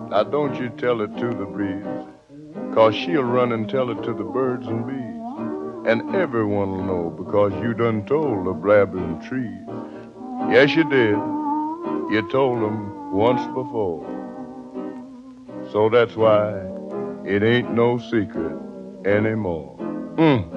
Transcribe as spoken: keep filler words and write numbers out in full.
Now don't you tell it to the breeze, 'cause she'll run and tell it to the birds and bees. And everyone'll know because you done told the blabbing trees. Yes, you did. You told them once before. So that's why it ain't no secret anymore. Mm.